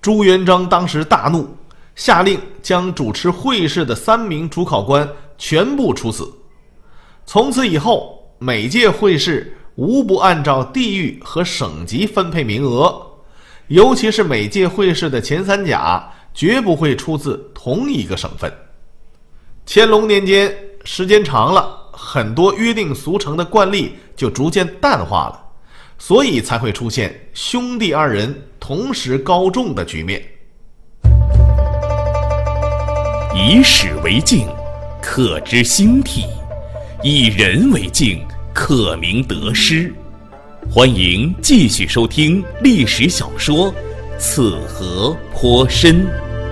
朱元璋当时大怒，下令将主持会试的3名主考官全部处死。从此以后，每届会试无不按照地域和省级分配名额，尤其是每届会试的前3甲绝不会出自同一个省份。乾隆年间，时间长了，很多约定俗成的惯例就逐渐淡化了，所以才会出现兄弟2人同时高中的局面。 以史为镜，可知兴替；以人为镜，可明得失。欢迎继续收听历史小说《此河颇深》。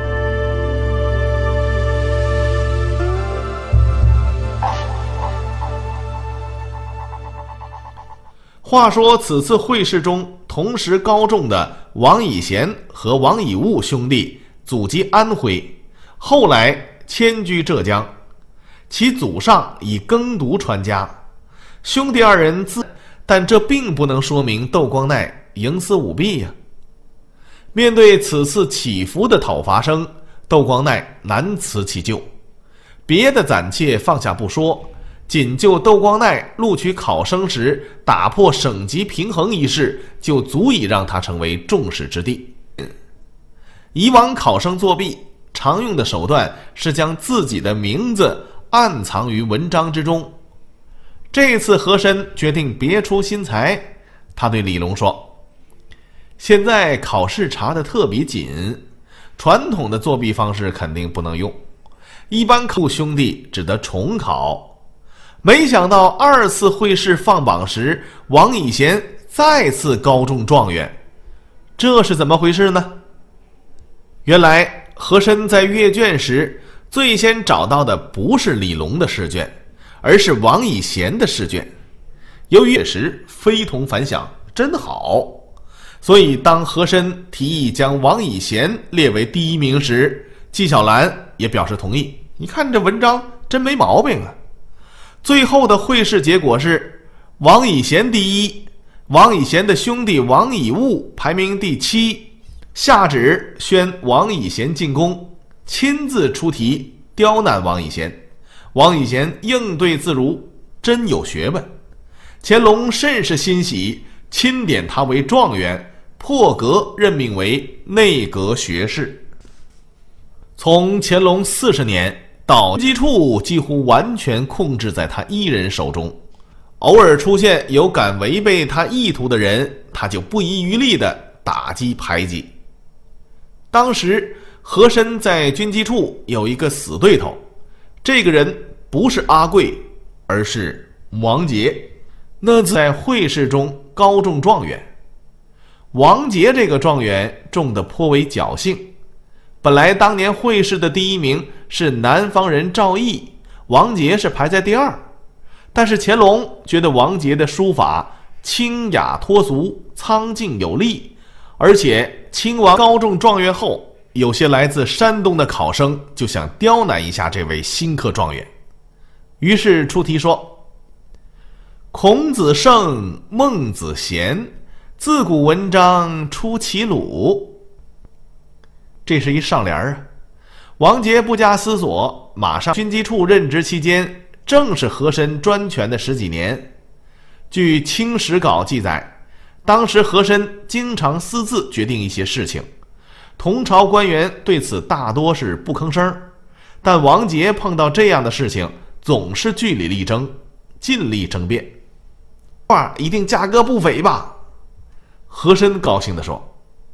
话说此次会试中同时高中的王以贤和王以悟兄弟祖籍安徽，后来迁居浙江，其祖上以耕读传家。兄弟2人但这并不能说明窦光鼐营私舞弊呀。面对此次起伏的讨伐声，窦光鼐难辞其咎。别的暂且放下不说，仅就窦光鼐录取考生时打破省级平衡一事，就足以让他成为众矢之的。以往考生作弊常用的手段是将自己的名字暗藏于文章之中。这次和珅决定别出心裁，他对李龙说：现在考试查得特别紧，传统的作弊方式肯定不能用，一般兄弟只得重考。没想到2次会试放榜时，王以贤再次高中状元，这是怎么回事呢？原来和珅在阅卷时最先找到的不是李龙的试卷，而是王以贤的试卷。由于时非同凡响，真好，所以当和珅提议将王以贤列为第1名时，纪晓岚也表示同意。你看这文章真没毛病啊。最后的会试结果是王以贤第1，王以贤的兄弟王以悟排名第7，下旨宣王以贤进宫，亲自出题刁难王以贤。王以贤应对自如，真有学问。乾隆甚是欣喜，钦点他为状元，破格任命为内阁学士。从乾隆40年到机处几乎完全控制在他1人手中，偶尔出现有敢违背他意图的人，他就不遗余力地打击排挤。当时和珅在军机处有一个死对头，这个人不是阿贵，而是王杰。那在会试中高中状元，王杰这个状元中得颇为侥幸。本来当年会试的第1名是南方人赵翼，王杰是排在第2，但是乾隆觉得王杰的书法清雅脱俗，苍劲有力，而且亲王高中状元后，有些来自山东的考生就想刁难一下这位新科状元，于是出题说：孔子圣，孟子贤，自古文章出齐鲁。这是一上联啊。王杰不加思索，马上军机处任职期间正是和珅专权的10几年。据《清史稿》记载，当时和珅经常私自决定一些事情，同朝官员对此大多是不吭声，但王杰碰到这样的事情总是据理力争，尽力争辩。话一定价格不菲吧？和珅高兴地说：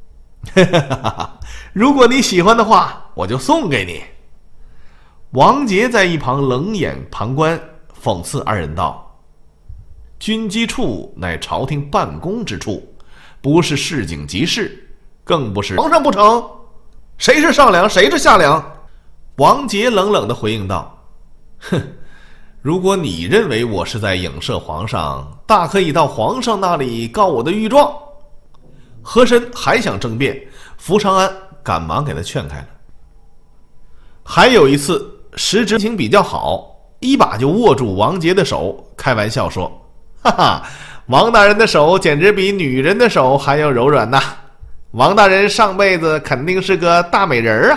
如果你喜欢的话，我就送给你。王杰在一旁冷眼旁观，讽刺2人道：军机处乃朝廷办公之处，不是市井集市，更不是皇上不成，谁是上梁，谁是下梁？王杰冷冷地回应道：哼，如果你认为我是在影射皇上，大可以到皇上那里告我的御状。和珅还想争辩，福长安赶忙给他劝开了。还有一次时执行比较好，一把就握住王杰的手，开玩笑说：哈哈，王大人的手简直比女人的手还要柔软呐！ 王大人上辈子肯定是个大美人儿啊。